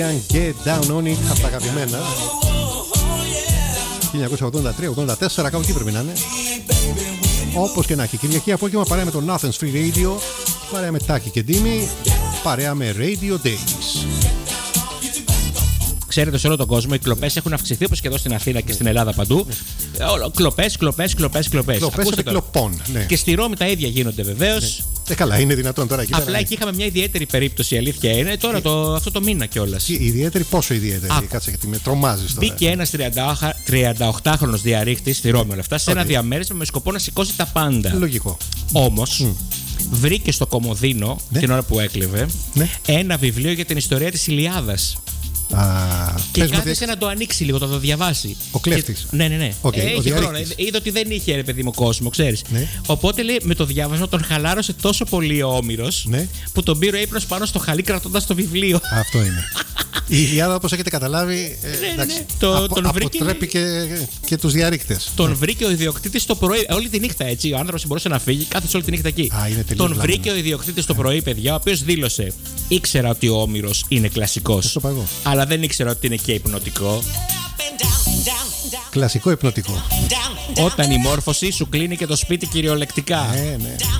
Get down on it από τα αγαπημένα. 1983-84, κάπου εκεί πρέπει να είναι. Όπως και να έχει, Κυριακή απόγευμα παρέα με το Nothing's Free Radio, παρέα με Τάκη και Ντίμη, παρέα με Radio Days. Ξέρετε, σε όλο τον κόσμο οι κλοπές έχουν αυξηθεί, όπως και εδώ στην Αθήνα και στην Ελλάδα παντού. Κλοπές. Κλοπές και κλοπών. Ναι. Και στη Ρώμη τα ίδια γίνονται βεβαίως. Ναι. Καλά, είναι δυνατόν τώρα εκεί. Απλά εκεί είχαμε μια ιδιαίτερη περίπτωση, η αλήθεια είναι. Τώρα αυτό το μήνα κιόλας. Ιδιαίτερη, πόσο ιδιαίτερη? Κάτσε, γιατί με τρομάζεις τώρα. Μπήκε ένας 38χρονος διαρρήχτης στη Ρώμη όλα αυτά, σε ένα διαμέρισμα με σκοπό να σηκώσει τα πάντα. Λογικό. Όμως. Βρήκε στο κομοδίνο, την ώρα που έκλεβε, ένα βιβλίο για την ιστορία της Ηλιάδας. Και κάθισε να το ανοίξει λίγο, να το διαβάσει. Ο κλέφτης. Ναι. Okay, είχε χρόνο. Είδε ότι δεν είχε, ρε παιδί μου, κόσμο, ξέρεις. Ναι. Οπότε λέει, με το διάβασμα τον χαλάρωσε τόσο πολύ ο Όμηρος, που τον πήρε ύπνος πάνω στο χαλί κρατώντας το βιβλίο. Αυτό είναι. Η Ηλιάδα, όπως έχετε καταλάβει, αποτρέπει και τους διαρρήκτες. Τον βρήκε ο ιδιοκτήτης το πρωί, όλη τη νύχτα έτσι. Ο άνθρωπος μπορούσε να φύγει, κάθισε όλη τη νύχτα εκεί. Τον βρήκε ο ιδιοκτήτης το πρωί, παιδιά, ο οποίος δήλωσε: ήξερα ότι ο Όμηρος είναι κλασικός, αλλά δεν ήξερα ότι είναι και υπνοτικό. Κλασικό υπνοτικό. Όταν η μόρφωση σου κλείνει και το σπίτι κυριολεκτικά. Ναι.